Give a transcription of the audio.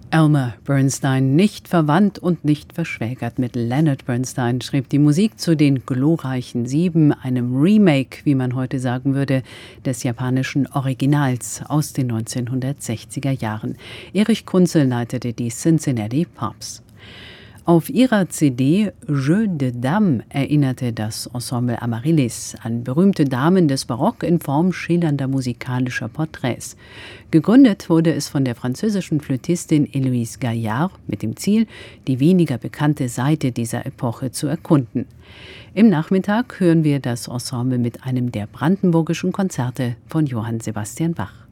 Elmer Bernstein, nicht verwandt und nicht verschwägert mit Leonard Bernstein, schrieb die Musik zu den glorreichen Sieben, einem Remake, wie man heute sagen würde, des japanischen Originals aus den 1960er Jahren. Erich Kunzel leitete die Cincinnati Pops. Auf ihrer CD Jeu de Dames erinnerte das Ensemble Amaryllis an berühmte Damen des Barock in Form schillernder musikalischer Porträts. Gegründet wurde es von der französischen Flötistin Héloïse Gaillard mit dem Ziel, die weniger bekannte Seite dieser Epoche zu erkunden. Im Nachmittag hören wir das Ensemble mit einem der brandenburgischen Konzerte von Johann Sebastian Bach.